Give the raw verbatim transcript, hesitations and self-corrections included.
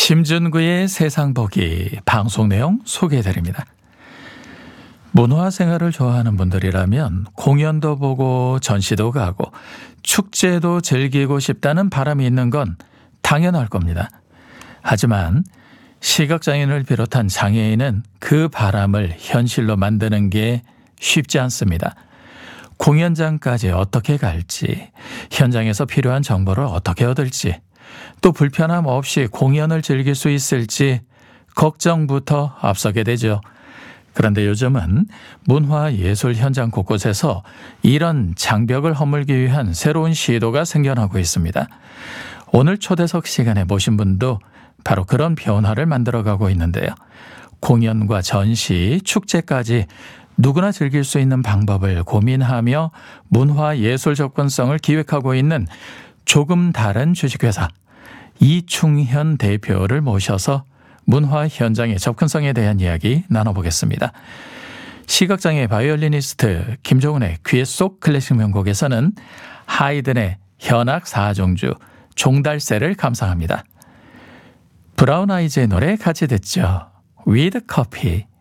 심준구의 세상 보기 방송 내용 소개해드립니다. 문화생활을 좋아하는 분들이라면 공연도 보고 전시도 가고 축제도 즐기고 싶다는 바람이 있는 건 당연할 겁니다. 하지만 시각장애인을 비롯한 장애인은 그 바람을 현실로 만드는 게 쉽지 않습니다. 공연장까지 어떻게 갈지, 현장에서 필요한 정보를 어떻게 얻을지, 또 불편함 없이 공연을 즐길 수 있을지 걱정부터 앞서게 되죠. 그런데 요즘은 문화예술 현장 곳곳에서 이런 장벽을 허물기 위한 새로운 시도가 생겨나고 있습니다. 오늘 초대석 시간에 모신 분도 바로 그런 변화를 만들어가고 있는데요. 공연과 전시, 축제까지 누구나 즐길 수 있는 방법을 고민하며 문화예술 접근성을 기획하고 있는 조금 다른 주식회사 이충현 대표를 모셔서 문화 현장의 접근성에 대한 이야기 나눠보겠습니다. 시각장애 바이올리니스트 김종훈의 귀에 쏙 클래식 명곡에서는 하이든의 현악 사중주 종달새를 감상합니다. 브라운 아이즈의 노래 같이 듣죠. With Coffee.